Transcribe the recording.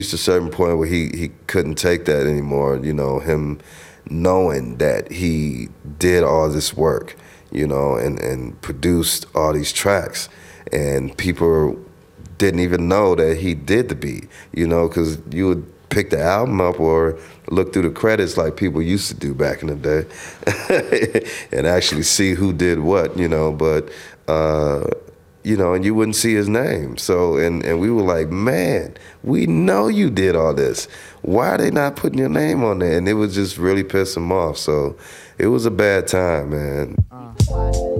reached a certain point where he couldn't take that anymore, you know, him knowing that he did all this work, you know, and produced all these tracks, and people didn't even know that he did the beat, you know, because you would pick the album up or look through the credits like people used to do back in the day and actually see who did what, you know, but you know, and you wouldn't see his name. So, and we were like, man, we know you did all this. Why are they not putting your name on there? And it was just really pissing him off. So it was a bad time, man.